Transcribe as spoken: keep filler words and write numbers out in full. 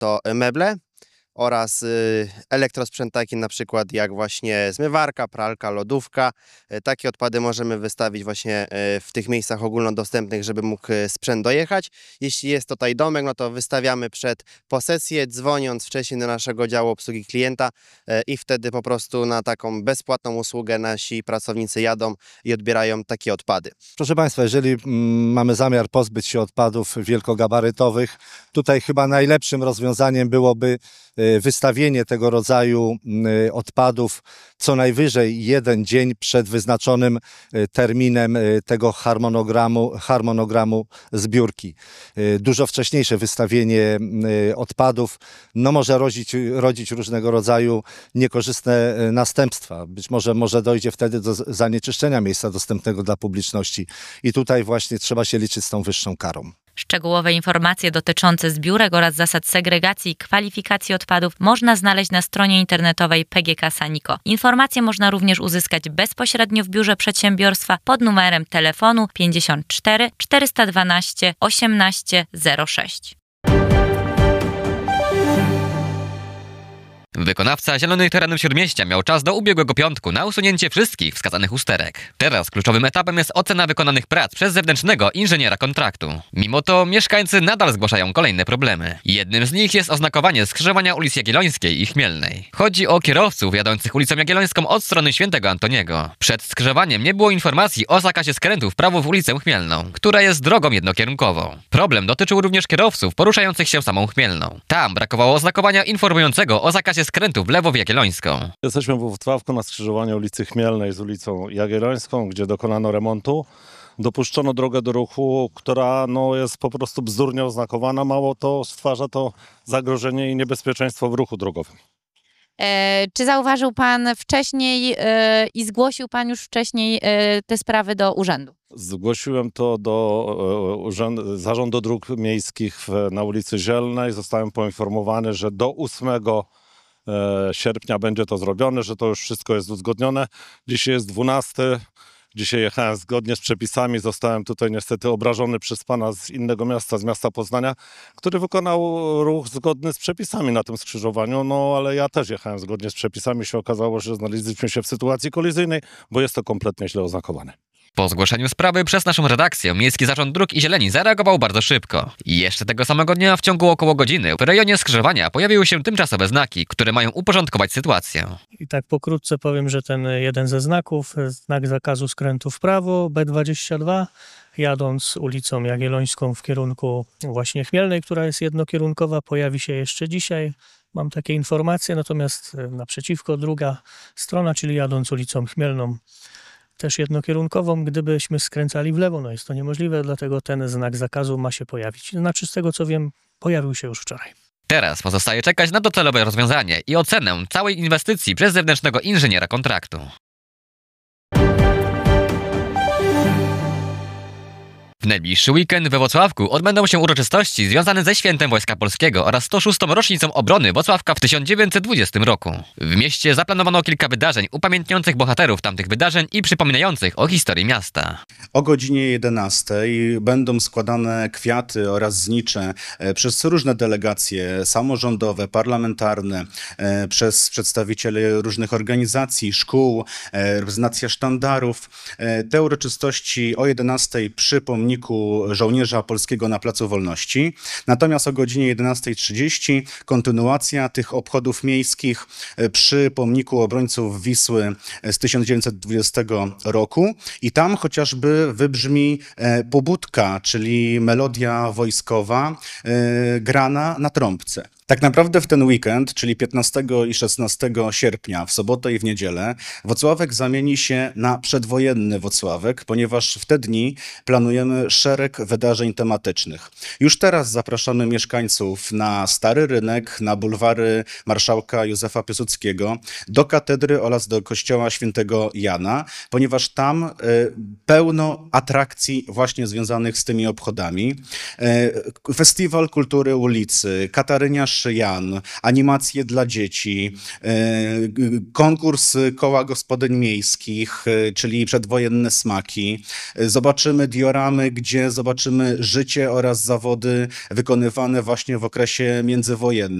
to meble oraz elektrosprzęt taki na przykład jak właśnie zmywarka, pralka, lodówka. Takie odpady możemy wystawić właśnie w tych miejscach ogólnodostępnych, żeby mógł sprzęt dojechać. Jeśli jest to tutaj domek, no to wystawiamy przed posesję, dzwoniąc wcześniej do naszego działu obsługi klienta i wtedy po prostu na taką bezpłatną usługę nasi pracownicy jadą i odbierają takie odpady. Proszę Państwa, jeżeli mm, mamy zamiar pozbyć się odpadów wielkogabarytowych, tutaj chyba najlepszym rozwiązaniem byłoby wystawienie tego rodzaju odpadów co najwyżej jeden dzień przed wyznaczonym terminem tego harmonogramu, harmonogramu zbiórki. Dużo wcześniejsze wystawienie odpadów no może rodzić, rodzić różnego rodzaju niekorzystne następstwa. Być może, może dojdzie wtedy do zanieczyszczenia miejsca dostępnego dla publiczności i tutaj właśnie trzeba się liczyć z tą wyższą karą. Szczegółowe informacje dotyczące zbiórek oraz zasad segregacji i kwalifikacji odpadów można znaleźć na stronie internetowej P G K Saniko. Informacje można również uzyskać bezpośrednio w biurze przedsiębiorstwa pod numerem telefonu pięćdziesiąt cztery czterysta dwanaście osiemnaście zero sześć. Wykonawca Zielonych Terenów Śródmieścia miał czas do ubiegłego piątku na usunięcie wszystkich wskazanych usterek. Teraz kluczowym etapem jest ocena wykonanych prac przez zewnętrznego inżyniera kontraktu. Mimo to mieszkańcy nadal zgłaszają kolejne problemy. Jednym z nich jest oznakowanie skrzyżowania ulic Jagiellońskiej i Chmielnej. Chodzi o kierowców jadących ulicą Jagiellońską od strony Świętego Antoniego. Przed skrzyżowaniem nie było informacji o zakazie skrętu w prawo w ulicę Chmielną, która jest drogą jednokierunkową. Problem dotyczył również kierowców poruszających się samą Chmielną. Tam brakowało oznakowania informującego o zakazie skrętu w lewo w Jagiellońską. Jesteśmy w Włocławku na skrzyżowaniu ulicy Chmielnej z ulicą Jagiellońską, gdzie dokonano remontu. Dopuszczono drogę do ruchu, która no, jest po prostu bzdurnie oznakowana. Mało to stwarza to zagrożenie i niebezpieczeństwo w ruchu drogowym. E, czy zauważył Pan wcześniej e, i zgłosił Pan już wcześniej e, te sprawy do urzędu? Zgłosiłem to do e, urzędu, Zarządu Dróg Miejskich w, na ulicy Zielnej. Zostałem poinformowany, że do ósmego sierpnia będzie to zrobione, że to już wszystko jest uzgodnione. Dzisiaj jest dwunasty. Dzisiaj jechałem zgodnie z przepisami. Zostałem tutaj niestety obrażony przez pana z innego miasta, z miasta Poznania, który wykonał ruch zgodny z przepisami na tym skrzyżowaniu. No ale ja też jechałem zgodnie z przepisami. Się okazało, że znaleźliśmy się w sytuacji kolizyjnej, bo jest to kompletnie źle oznakowane. Po zgłoszeniu sprawy przez naszą redakcję Miejski Zarząd Dróg i Zieleni zareagował bardzo szybko. I jeszcze tego samego dnia w ciągu około godziny w rejonie skrzyżowania pojawiły się tymczasowe znaki, które mają uporządkować sytuację. I tak pokrótce powiem, że ten jeden ze znaków, znak zakazu skrętu w prawo B dwadzieścia dwa, jadąc ulicą Jagiellońską w kierunku właśnie Chmielnej, która jest jednokierunkowa, pojawi się jeszcze dzisiaj. Mam takie informacje, natomiast naprzeciwko druga strona, czyli jadąc ulicą Chmielną, też jednokierunkową, gdybyśmy skręcali w lewo, no jest to niemożliwe, dlatego ten znak zakazu ma się pojawić. Znaczy, z tego co wiem, pojawił się już wczoraj. Teraz pozostaje czekać na docelowe rozwiązanie i ocenę całej inwestycji przez zewnętrznego inżyniera kontraktu. W najbliższy weekend we Włocławku odbędą się uroczystości związane ze Świętem Wojska Polskiego oraz sto szóstą rocznicą obrony Włocławka w tysiąc dziewięćset dwudziestym roku. W mieście zaplanowano kilka wydarzeń upamiętniających bohaterów tamtych wydarzeń i przypominających o historii miasta. O godzinie jedenastej będą składane kwiaty oraz znicze przez różne delegacje samorządowe, parlamentarne, przez przedstawicieli różnych organizacji, szkół, reprezentacja sztandarów. Te uroczystości o jedenastej przy pomniku żołnierza polskiego na Placu Wolności. Natomiast o godzinie jedenastej trzydzieści kontynuacja tych obchodów miejskich przy pomniku obrońców Wisły z tysiąc dziewięćset dwudziestego roku i tam chociażby wybrzmi pobudka, czyli melodia wojskowa grana na trąbce. Tak naprawdę w ten weekend, czyli piętnastego i szesnastego sierpnia, w sobotę i w niedzielę, Włocławek zamieni się na przedwojenny Włocławek, ponieważ w te dni planujemy szereg wydarzeń tematycznych. Już teraz zapraszamy mieszkańców na Stary Rynek, na bulwary Marszałka Józefa Piłsudskiego, do katedry oraz do kościoła świętego Jana, ponieważ tam y, pełno atrakcji właśnie związanych z tymi obchodami. Y, Festiwal Kultury Ulicy, Katarynia Starszy Jan, animacje dla dzieci, e, g- konkurs koła gospodyń miejskich, e, czyli przedwojenne smaki. E, Zobaczymy dioramy, gdzie zobaczymy życie oraz zawody wykonywane właśnie w okresie międzywojennym.